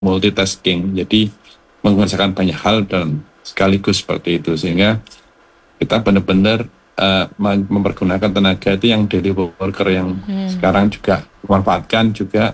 multitasking, jadi mengerjakan banyak hal dan sekaligus seperti itu, sehingga kita benar-benar mempergunakan tenaga itu yang daily worker yang sekarang juga memanfaatkan juga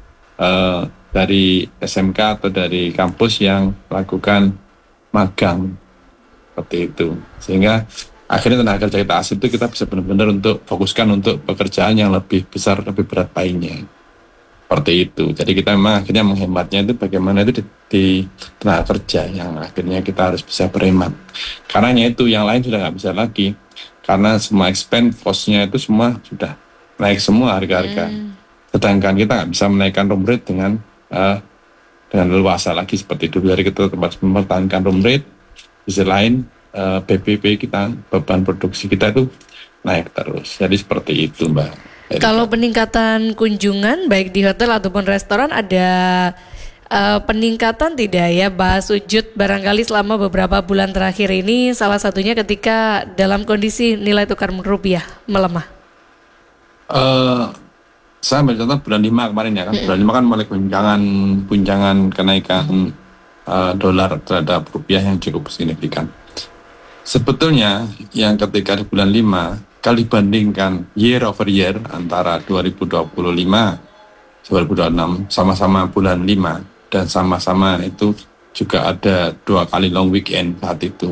dari SMK atau dari kampus yang melakukan magang seperti itu, sehingga akhirnya tenaga kerja kita asing itu kita bisa benar-benar untuk fokuskan untuk pekerjaan yang lebih besar, lebih berat lainnya. Seperti itu. Jadi kita memang akhirnya menghematnya itu bagaimana itu di tenaga kerja yang akhirnya kita harus bisa berhemat. Karena itu yang lain sudah nggak bisa lagi. Karena semua expense cost-nya itu semua sudah naik semua harga-harga. Sedangkan kita nggak bisa menaikkan room rate dengan leluasa lagi seperti dulu. Jadi kita tetap mempertahankan room rate. Di sisi lain BPP kita, beban produksi kita itu naik terus. Jadi seperti itu, Mbak. Kalau peningkatan kunjungan baik di hotel ataupun restoran ada peningkatan tidak ya, Pak Sujud, barangkali selama beberapa bulan terakhir ini, salah satunya ketika dalam kondisi nilai tukar rupiah melemah? Saya ambil contoh bulan 5 kemarin ya kan, bulan 5 kan mulai guncangan kenaikan dolar terhadap rupiah yang cukup signifikan. Sebetulnya yang ketika di bulan 5 kalau dibandingkan year over year antara 2025 2026 sama-sama bulan 5 dan sama-sama itu juga ada 2 kali long weekend saat itu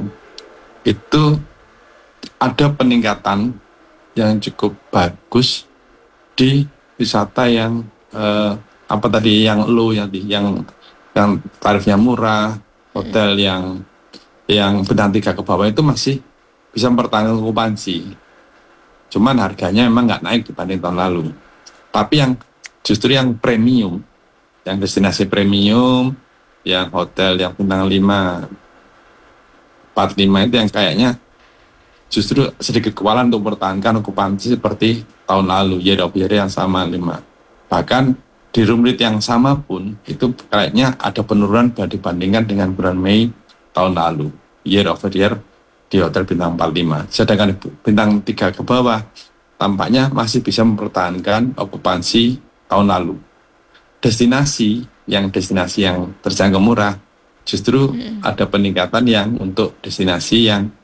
ada peningkatan yang cukup bagus di wisata yang yang low, yang tarifnya murah, hotel yang bintang 3 ke bawah itu masih bisa mempertahankan okupansi. Cuman harganya memang nggak naik dibanding tahun lalu. Tapi yang justru yang premium, yang destinasi premium, yang hotel yang bintang 5, 4, 5 itu yang kayaknya justru sedikit kewalahan untuk mempertahankan okupansi seperti tahun lalu, year over year yang sama 5. Bahkan di room rate yang sama pun itu kayaknya ada penurunan dibandingkan dengan bulan Mei tahun lalu, year over year di hotel bintang 4-5. Sedangkan bintang 3 ke bawah tampaknya masih bisa mempertahankan okupansi tahun lalu. Destinasi yang terjangkau murah justru ada peningkatan yang untuk destinasi yang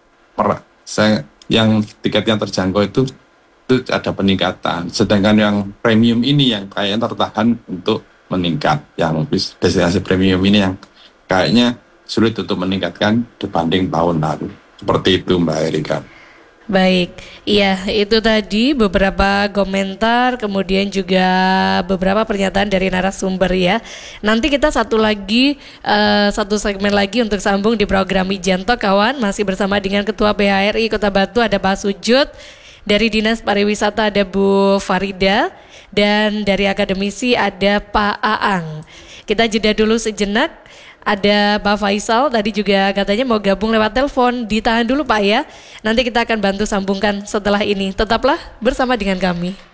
tiket yang terjangkau itu ada peningkatan. Sedangkan yang premium ini yang kayaknya tertahan untuk meningkat. Yang destinasi premium ini yang kayaknya sulit untuk meningkatkan dibanding tahun lalu. Seperti itu, Mbak Erika. Baik, iya itu tadi beberapa komentar, kemudian juga beberapa pernyataan dari narasumber ya. Nanti kita satu segmen lagi untuk sambung di program Wijanto kawan, masih bersama dengan Ketua PHRI Kota Batu ada Pak Sujud, dari Dinas Pariwisata ada Bu Farida, dan dari akademisi ada Pak Aang. Kita jeda dulu sejenak. Ada Pak Faisal tadi juga katanya mau gabung lewat telepon, ditahan dulu Pak ya. Nanti kita akan bantu sambungkan setelah ini. Tetaplah bersama dengan kami.